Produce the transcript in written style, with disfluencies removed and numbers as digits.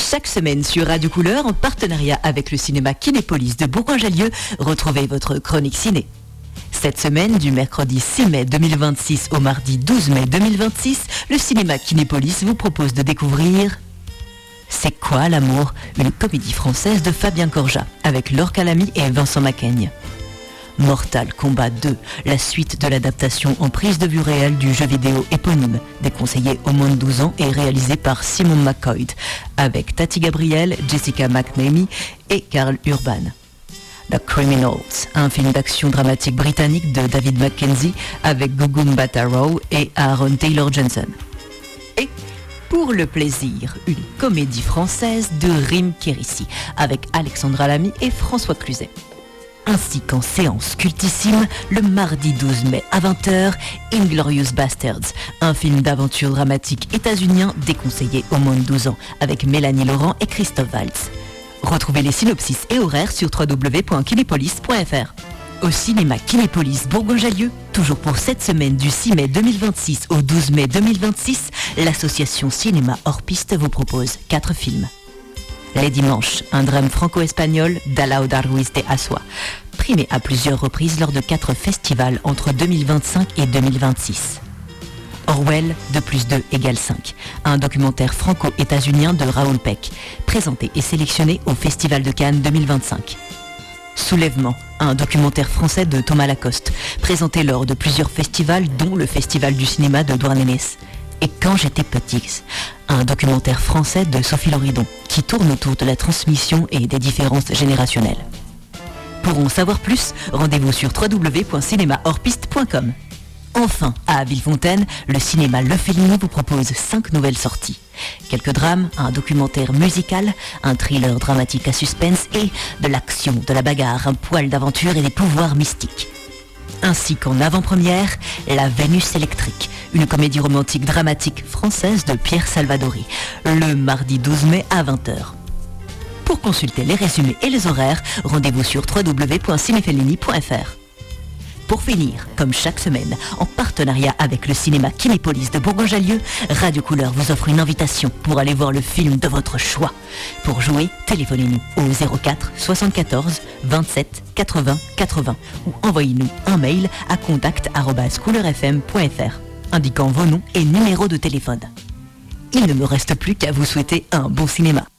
Chaque semaine sur Radio Couleur, en partenariat avec le cinéma Kinépolis de Bourgoin-Jallieu, retrouvez votre chronique ciné. Cette semaine, du mercredi 6 mai 2026 au mardi 12 mai 2026, le cinéma Kinépolis vous propose de découvrir C'est quoi l'amour ? Une comédie française de Fabien Corja, avec Laure Calamy et Vincent Macaigne. Mortal Kombat 2, la suite de l'adaptation en prise de vue réelle du jeu vidéo éponyme, déconseillé aux moins de 12 ans et réalisé par Simon McCoy, avec Tati Gabriel, Jessica McNamee et Karl Urban. The Criminals, un film d'action dramatique britannique de David Mackenzie avec Gugum Bataro et Aaron Taylor-Johnson. Et pour le plaisir, une comédie française de Rim Kérissi avec Alexandra Lamy et François Cluzet. Ainsi qu'en séance cultissime, le mardi 12 mai à 20h, Inglourious Basterds, un film d'aventure dramatique états-unien déconseillé aux moins de 12 ans, avec Mélanie Laurent et Christophe Waltz. Retrouvez les synopsis et horaires sur www.kinepolis.fr. Au cinéma Kinépolis Bourgoin-Jallieu, toujours pour cette semaine du 6 mai 2026 au 12 mai 2026, l'association Cinéma Hors Piste vous propose 4 films. Les Dimanches, un drame franco-espagnol d'Alauda Ruiz de Asua, primé à plusieurs reprises lors de 4 festivals entre 2025 et 2026. Orwell, 2+2 = 5, un documentaire franco-états-unien de Raoul Peck, présenté et sélectionné au Festival de Cannes 2025. Soulèvement, un documentaire français de Thomas Lacoste, présenté lors de plusieurs festivals dont le Festival du cinéma de Douarnenez. Et Quand j'étais petite, un documentaire français de Sophie Loridon, qui tourne autour de la transmission et des différences générationnelles. Pour en savoir plus, rendez-vous sur www.cinémahorspiste.com. Enfin, à Villefontaine, le cinéma Le Fellini vous propose 5 nouvelles sorties. Quelques drames, un documentaire musical, un thriller dramatique à suspense et de l'action, de la bagarre, un poil d'aventure et des pouvoirs mystiques. Ainsi qu'en avant-première, La Vénus électrique, une comédie romantique dramatique française de Pierre Salvadori, le mardi 12 mai à 20h. Pour consulter les résumés et les horaires, rendez-vous sur www.cinefellini.fr. Pour finir, comme chaque semaine, en partenariat avec le cinéma Kinépolis de Bourgoin-Jallieu, Radio Couleur vous offre une invitation pour aller voir le film de votre choix. Pour jouer, téléphonez-nous au 04 74 27 80 80 ou envoyez-nous un mail à contact@couleurfm.fr indiquant vos noms et numéros de téléphone. Il ne me reste plus qu'à vous souhaiter un bon cinéma.